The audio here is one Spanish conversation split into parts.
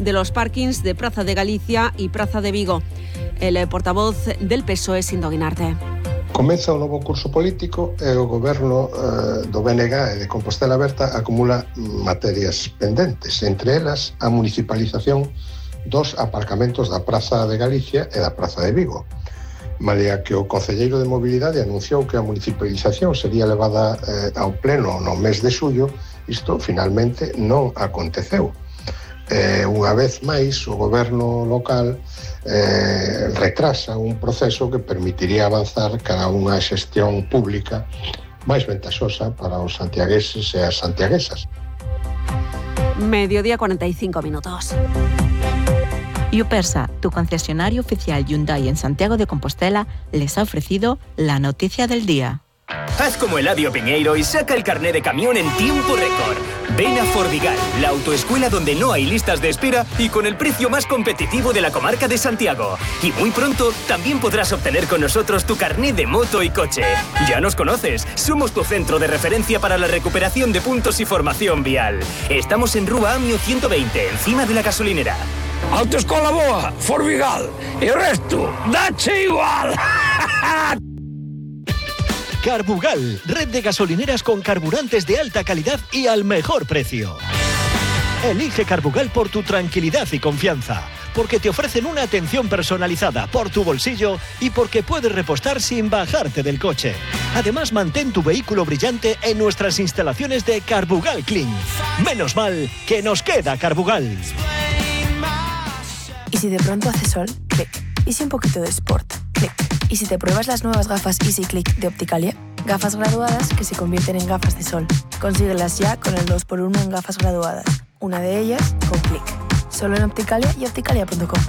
de los parkings de Praza de Galicia y Praza de Vigo. El portavoz del PSOE, Sindo Guinarte. Comeza o novo curso político e o goberno do BNG e de Compostela Aberta acumula materias pendentes, entre elas a municipalización dos aparcamentos da Praza de Galicia e da Praza de Vigo. Malia que o concelleiro de Mobilidade anunciou que a municipalización sería levada ao pleno no mes de xullo, isto finalmente non aconteceu. Unha vez máis, o goberno local retrasa un proceso que permitiría avanzar cara a unha xestión pública máis ventaxosa para os santiagueses e as santiaguesas. Mediodía 45 minutos. Yupersa, tu concesionario oficial Hyundai en Santiago de Compostela, les ha ofrecido la noticia del día. Haz como Eladio Piñeiro y saca el carné de camión en tiempo récord. Ven a Fordigal, la autoescuela donde no hay listas de espera y con el precio más competitivo de la comarca de Santiago. Y muy pronto también podrás obtener con nosotros tu carné de moto y coche. Ya nos conoces, somos tu centro de referencia para la recuperación de puntos y formación vial. Estamos en Rúa Amio 120, encima de la gasolinera. Autoescola boa, Fordigal, y el resto, dache igual. Carbugal, red de gasolineras con carburantes de alta calidad y al mejor precio. Elige Carbugal por tu tranquilidad y confianza, porque te ofrecen una atención personalizada por tu bolsillo y porque puedes repostar sin bajarte del coche. Además, mantén tu vehículo brillante en nuestras instalaciones de Carbugal Clean. Menos mal que nos queda Carbugal. ¿Y si de pronto hace sol? Clic. ¿Y si un poquito de sport? Clic. ¿Y si te pruebas las nuevas gafas Easy Click de Opticalia? Gafas graduadas que se convierten en gafas de sol. Consíguelas ya con el 2x1 en gafas graduadas. Una de ellas con Clic. Solo en Opticalia y opticalia.com.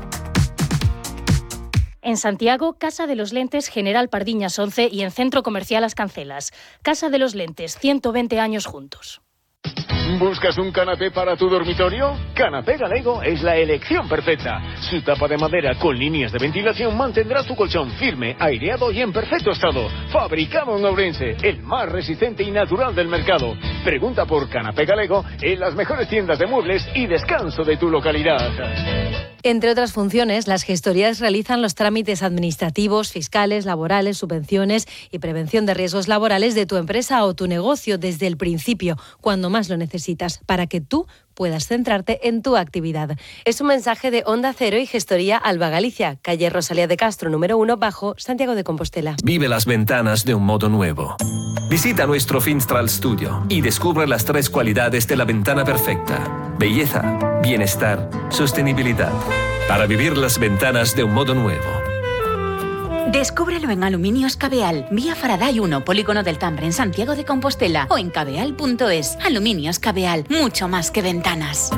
En Santiago, Casa de los Lentes General Pardiñas 11 y en Centro Comercial Las Cancelas. Casa de los Lentes, 120 años juntos. ¿Buscas un canapé para tu dormitorio? Canapé Galego es la elección perfecta. Su tapa de madera con líneas de ventilación mantendrá tu colchón firme, aireado y en perfecto estado. Fabricado en Ourense, el más resistente y natural del mercado. Pregunta por Canapé Galego en las mejores tiendas de muebles y descanso de tu localidad. Entre otras funciones, las gestorías realizan los trámites administrativos, fiscales, laborales, subvenciones y prevención de riesgos laborales de tu empresa o tu negocio desde el principio, cuando más lo necesitas, para que tú puedas centrarte en tu actividad. Es un mensaje de Onda Cero y Gestoría Alba Galicia, calle Rosalía de Castro, número 1, bajo, Santiago de Compostela. Vive las ventanas de un modo nuevo. Visita nuestro Finstral Studio y descubre las 3 cualidades de la ventana perfecta: belleza, bienestar, sostenibilidad. Para vivir las ventanas de un modo nuevo. Descúbrelo en Aluminios Cabeal, vía Faraday 1, Polígono del Tambre, en Santiago de Compostela, o en cabeal.es. Aluminios Cabeal, mucho más que ventanas.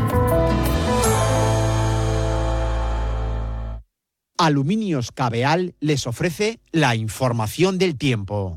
Aluminios Cabeal les ofrece la información del tiempo.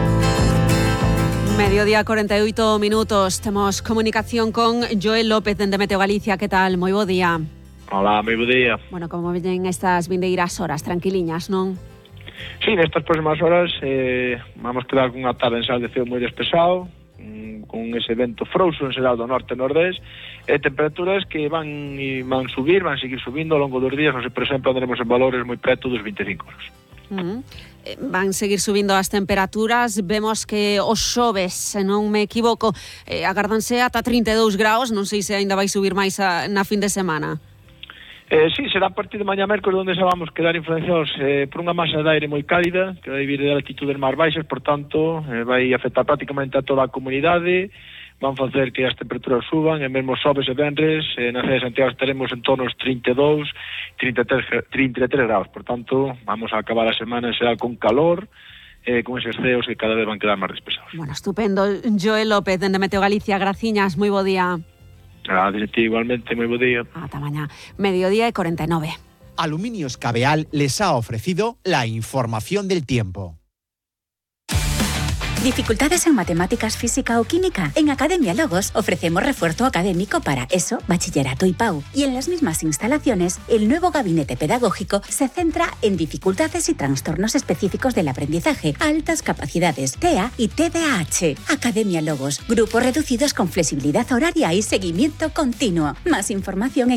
Mediodía 48 minutos. Temos comunicación con Joel López de Meteo Galicia. Que tal? Moi bo día. Hola, moi bo día. Bueno, como veñen estas vindeiras horas, tranquiliñas, non? Sí, nestas próximas horas vamos quedar con unha tarde en Sal de Ceo moi despexado, con ese vento frouxo en xeral do norte e nordés, e temperaturas que van subir, van seguir subindo ao longo dos días. Por exemplo, andaremos en valores moi preto dos 25 graus. Van seguir subindo as temperaturas. Vemos que os xoves, se non me equivoco, agárdanse ata 32 graus. Non sei se ainda vai subir máis na fin de semana. Sí, será a partir de mañá mércores onde xa vamos quedar influenciados por unha masa de aire moi cálida que vai vir de altitudes máis baixas, por tanto vai afectar prácticamente a toda a comunidade, van facer que as temperaturas suban, e mesmo xoves e venres na cidade de Santiago estaremos en torno aos 32, 33 graus, por tanto vamos a acabar a semana será con calor, con eses ceos que cada vez van quedar máis despesados. Bueno, estupendo. Joel López de Meteo Galicia, graciñas, moi bo día. Gracias, igualmente, muy buen día. Hasta mañana. Mediodía y 49. Aluminios Cabeal les ha ofrecido la información del tiempo. ¿Dificultades en matemáticas, física o química? En Academia Logos ofrecemos refuerzo académico para ESO, bachillerato y PAU. Y en las mismas instalaciones, el nuevo gabinete pedagógico se centra en dificultades y trastornos específicos del aprendizaje, altas capacidades, TEA y TDAH. Academia Logos, grupos reducidos con flexibilidad horaria y seguimiento continuo. Más información en